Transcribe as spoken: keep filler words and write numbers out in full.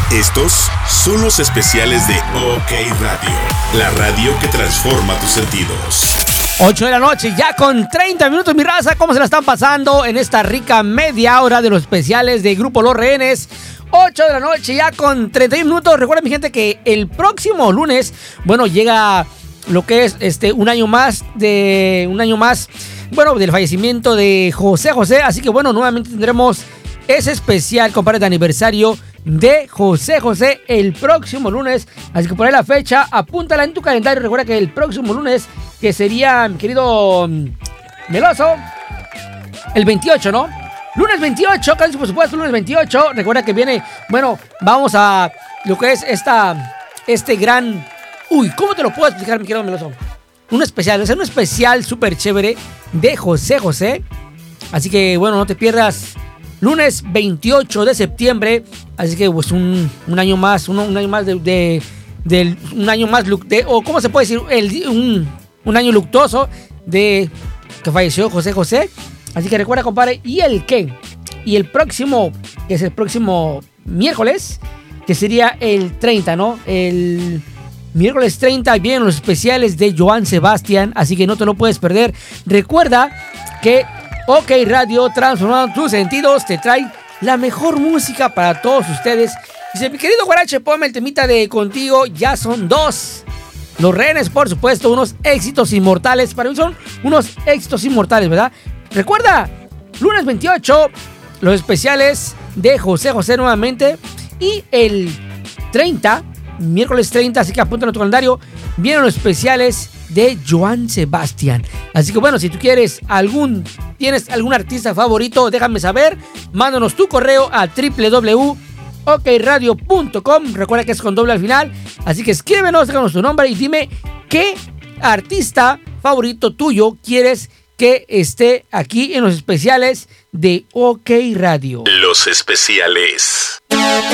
Estos son los especiales de OK Radio, la radio que transforma tus sentidos. ocho de la noche, ya con treinta minutos, mi raza. ¿Cómo se la están pasando en esta rica media hora de los especiales de Grupo Los Rehenes? ocho de la noche, ya con treinta y uno minutos. Recuerden, mi gente, que el próximo lunes, bueno, llega lo que es este un año más de un año más, bueno, del fallecimiento de José José. Así que, bueno, nuevamente tendremos ese especial, compadre, de aniversario de José José el próximo lunes. Así que por ahí la fecha, apúntala en tu calendario. Recuerda que el próximo lunes, que sería, mi querido Meloso, el veintiocho, ¿no? Lunes veintiocho, casi por supuesto, lunes veintiocho. Recuerda que viene, bueno, vamos a lo que es esta, este gran... Uy, ¿cómo te lo puedo explicar, mi querido Meloso? Un especial, o sea, un especial súper chévere de José José. Así que, bueno, no te pierdas. Lunes veintiocho de septiembre. Así que, pues, un, un año más, un, un año más de, de, de... Un año más, de, o ¿cómo se puede decir? El, un, un año luctuoso de que falleció José José. Así que recuerda, compadre, ¿y el qué? Y el próximo, que es el próximo miércoles, que sería el treinta, ¿no? El miércoles treinta vienen los especiales de Joan Sebastián, así que no te lo puedes perder. Recuerda que OK Radio, transformando tus sentidos, te trae la mejor música para todos ustedes. Dice, mi querido Guarache, ponme el temita de Contigo, ya son dos. Los Rehenes, por supuesto, unos éxitos inmortales. Para mí son unos éxitos inmortales, ¿verdad? Recuerda, lunes veintiocho, los especiales de José José nuevamente. Y el treinta, miércoles treinta, así que apúntalo en tu calendario, vienen los especiales de Joan Sebastián. Así que bueno, si tú quieres algún, tienes algún artista favorito, déjame saber. Mándanos tu correo a doble u doble u doble u punto ok radio punto com. Recuerda que es con doble al final. Así que escríbenos, déjanos tu nombre y dime qué artista favorito tuyo quieres que esté aquí en los especiales de OK Radio. Los especiales.